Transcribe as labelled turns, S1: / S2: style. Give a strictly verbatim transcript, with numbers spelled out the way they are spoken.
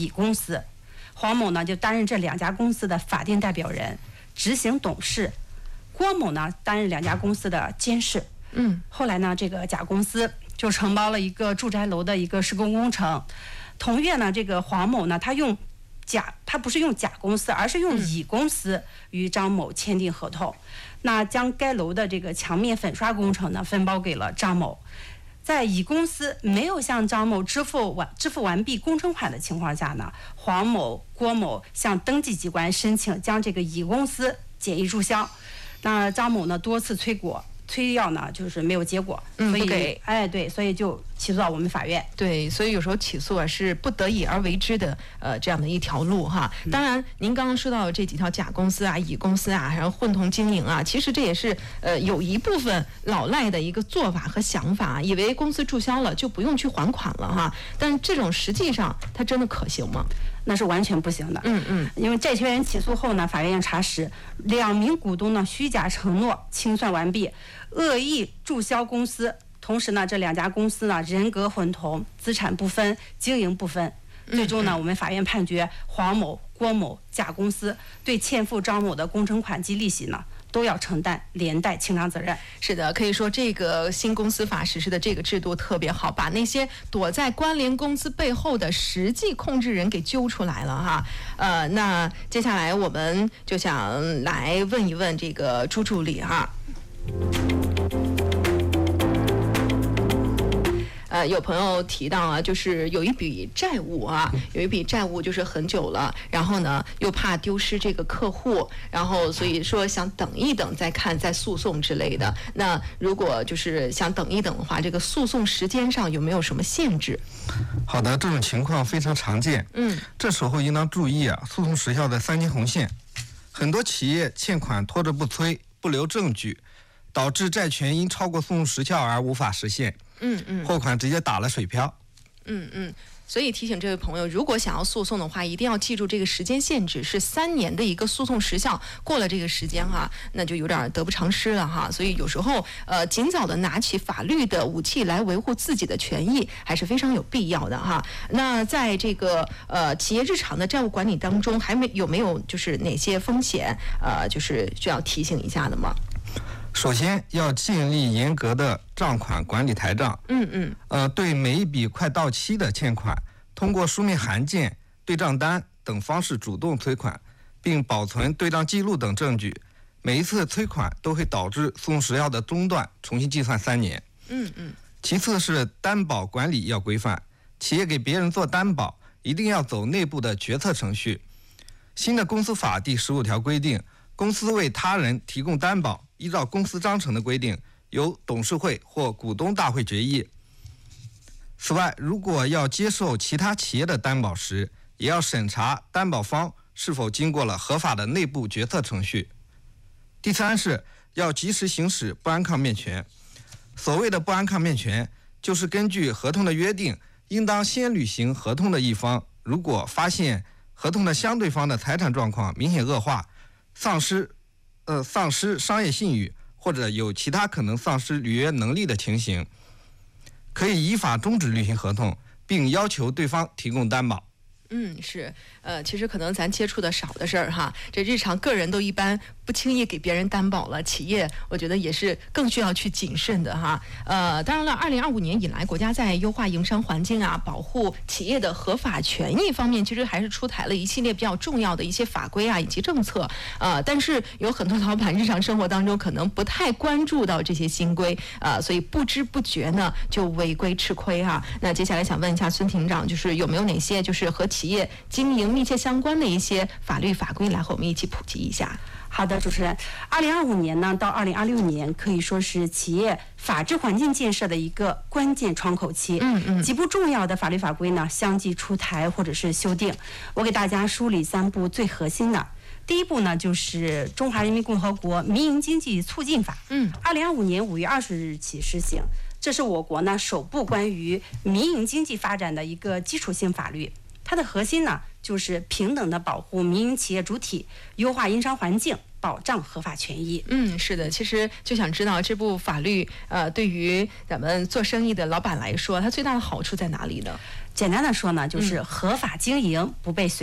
S1: 乙公司，黄某呢就担任这两家公司的法定代表人、执行董事，郭某呢担任两家公司的监事。
S2: 嗯，
S1: 后来呢，这个甲公司就承包了一个住宅楼的一个施工工程。同月呢，这个黄某呢，他用甲，他不是用甲公司，而是用乙公司与张某签订合同，那将该楼的这个墙面粉刷工程呢分包给了张某。在乙公司没有向张某支付完支付完毕工程款的情况下呢，黄某、郭某向登记机关申请将这个乙公司简易注销。那张某呢多次催果。催要呢，就是没有结果，
S2: 嗯，
S1: 所以
S2: 不给，
S1: 哎，对，所以就起诉到我们法院。
S2: 对，所以有时候起诉啊是不得已而为之的，呃，这样的一条路哈。当然，您刚刚说到这几条甲公司啊、乙公司啊，然后混同经营啊，其实这也是呃有一部分老赖的一个做法和想法，以为公司注销了就不用去还款了哈。但这种实际上它真的可行吗？
S1: 那是完全不行的。
S2: 嗯嗯，
S1: 因为债权人起诉后呢，法院查实两名股东呢虚假承诺清算完毕，恶意注销公司，同时呢这两家公司呢人格混同，资产不分，经营不分。最终呢，我们法院判决黄某、郭某甲公司对欠付张某的工程款及利息呢，都要承担连带清偿责任。
S2: 是的，可以说这个新公司法实施的这个制度特别好，把那些躲在关联公司背后的实际控制人给揪出来了哈。呃，那接下来我们就想来问一问这个朱助理哈。呃，有朋友提到啊，就是有一笔债务啊，有一笔债务就是很久了，然后呢又怕丢失这个客户，然后所以说想等一等再看再诉讼之类的。那如果就是想等一等的话，这个诉讼时间上有没有什么限制？
S3: 好的，这种情况非常常见。
S2: 嗯，
S3: 这时候应当注意啊，诉讼时效的三根红线。很多企业欠款拖着不催，不留证据，导致债权因超过诉讼时效而无法实现。
S2: 嗯嗯，
S3: 货款直接打了水漂。
S2: 嗯嗯，所以提醒这位朋友，如果想要诉讼的话，一定要记住这个时间限制是三年的一个诉讼时效，过了这个时间哈，那就有点得不偿失了哈。所以有时候呃，尽早的拿起法律的武器来维护自己的权益，还是非常有必要的哈。那在这个呃企业日常的债务管理当中，还没有没有就是哪些风险呃，就是需要提醒一下的吗？
S3: 首先要建立严格的账款管理台账。
S2: 嗯嗯。
S3: 呃，对每一笔快到期的欠款，通过书面函件、对账单等方式主动催款，并保存对账记录等证据。每一次催款都会导致诉讼时效的中断，重新计算三年。
S2: 嗯嗯。
S3: 其次是担保管理要规范，企业给别人做担保，一定要走内部的决策程序。新的公司法第十五条规定，公司为他人提供担保，依照公司章程的规定，由董事会或股东大会决议。此外，如果要接受其他企业的担保时，也要审查担保方是否经过了合法的内部决策程序。第三是要及时行使不安抗辩权。所谓的不安抗辩权，就是根据合同的约定，应当先履行合同的一方，如果发现合同的相对方的财产状况明显恶化，丧失呃丧失商业信誉，或者有其他可能丧失履约能力的情形，可以依法终止履行合同，并要求对方提供担保。
S2: 嗯，是，呃，其实可能咱接触的少的事儿哈，这日常个人都一般不轻易给别人担保了，企业我觉得也是更需要去谨慎的哈。呃，当然了，二零二五年以来，国家在优化营商环境啊，保护企业的合法权益方面，其实还是出台了一系列比较重要的一些法规啊以及政策。呃，但是有很多老板日常生活当中可能不太关注到这些新规，呃，所以不知不觉呢就违规吃亏哈。那接下来想问一下孙庭长，就是有没有哪些就是和企业经营密切相关的一些法律法规来和我们一起普及一下？
S1: 好的，主持人，二零二五年呢到二零二六年可以说是企业法治环境建设的一个关键窗口期。
S2: 嗯嗯，
S1: 几部重要的法律法规呢相继出台或者是修订，我给大家梳理三部最核心的。第一步呢，就是《中华人民共和国民营经济促进法》，
S2: 嗯，
S1: 二零二五年五月二十日起施行。这是我国呢首部关于民营经济发展的一个基础性法律。它的核心呢， 就是平等的保护民营企业主体，优化营商环境，保障合法权益。
S2: 嗯，是的，其实就想知道这部法律，呃，对于咱们做生意的老板来说，它最大的好处在哪里呢？
S1: 简单的说呢，就是合法经营，不被随